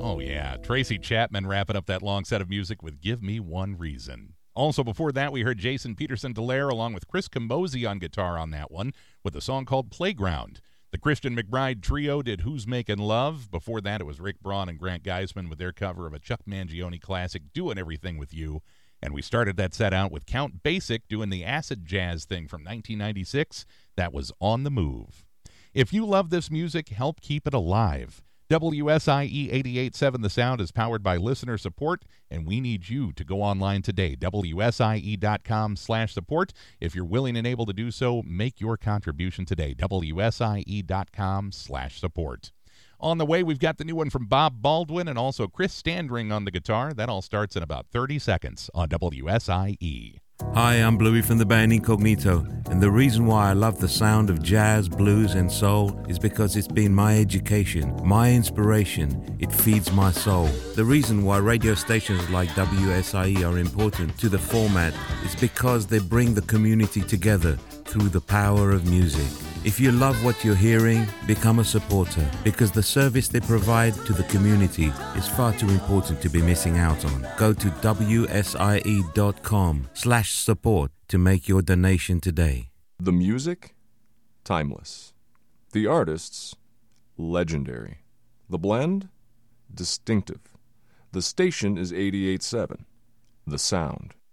Oh, yeah. Tracy Chapman wrapping up that long set of music with Give Me One Reason. Also, before that, we heard Jason Peterson Dallaire along with Chris Camozzi on guitar on that one with a song called Playground. The Christian McBride Trio did Who's Making Love. Before that, it was Rick Braun and Grant Geisman with their cover of a Chuck Mangione classic, Doing Everything With You. And we started that set out with Count Basic doing the acid jazz thing from 1996. That was On the Move. If you love this music, help keep it alive. WSIE 88.7 The Sound is powered by listener support, and we need you to go online today, WSIE.com/support. If you're willing and able to do so, make your contribution today, WSIE.com/support. On the way, we've got the new one from Bob Baldwin and also Chris Standring on the guitar. That all starts in about 30 seconds on WSIE. Hi, I'm Bluey from the band Incognito, and the reason why I love the sound of jazz, blues, and soul is because it's been my education, my inspiration. It feeds my soul. The reason why radio stations like WSIE are important to the format is because they bring the community together through the power of music. If you love what you're hearing, become a supporter, because the service they provide to the community is far too important to be missing out on. Go to WSIE.com/support to make your donation today. The music, timeless. The artists, legendary. The blend, distinctive. The station is 88.7. The sound.